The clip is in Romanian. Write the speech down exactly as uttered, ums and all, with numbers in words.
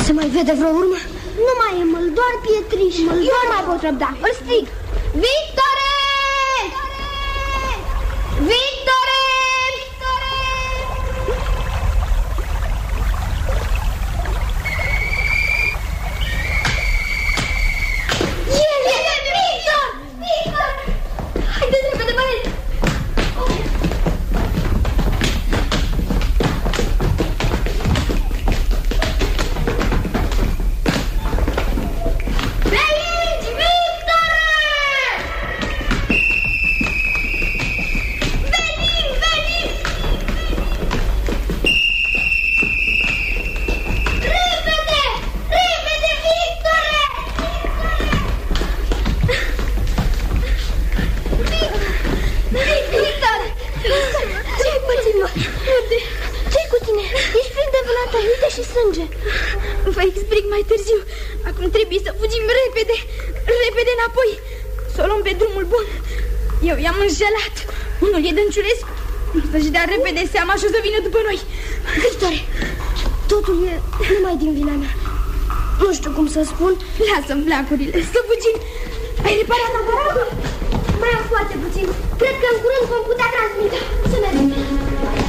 Se mai vede vreo urmă? Nu mai e măl, doar pietriș. Măl, Eu nu mai pot răbda. Îl strig. Victore! Victore! Vă explic mai târziu. Acum trebuie să fugim repede, repede înapoi, să o luăm pe drumul bun. Eu i-am înșelat. Unul e Dănciulescu. Să-și dea repede seama și o să vină după noi. Victore, totul e numai din vina mea. Nu știu cum să spun. Lasă-mi flacurile, să fugim. Ai reparat aparatul? Mai am foarte puțin. Cred că în curând vom putea transmite. Să mergem.